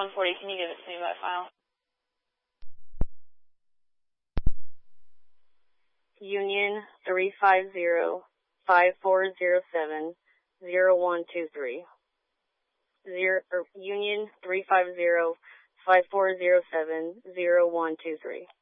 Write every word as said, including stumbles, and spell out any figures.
one forty, can you give it to me by file? Union three five zero, five four zero seven, zero one two three. Zero, or Union three five zero, five four zero seven, zero one two three.